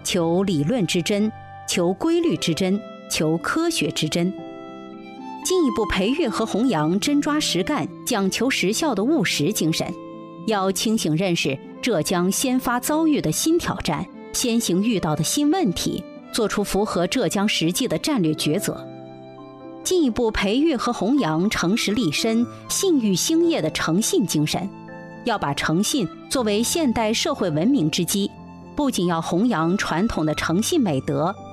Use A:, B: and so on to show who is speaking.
A: 求理论之真，求规律之真，求科学之真。进一步培育和弘扬真抓实干、讲求实效的务实精神，要清醒认识浙江先发遭遇的新挑战，先行遇到的新问题，做出符合浙江实际的战略抉择。进一步培育和弘扬诚实立身、信誉兴业的诚信精神，要把诚信作为现代社会文明之基，不仅要弘扬传统的诚信美德，